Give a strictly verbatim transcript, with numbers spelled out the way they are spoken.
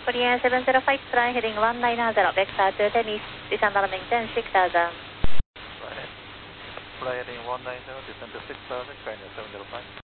Korea seven zero five, try heading one nine zero, vector to Tennis, descend on maintain six thousand. Fly heading one nine zero, descend to six thousand, Korea seven zero five.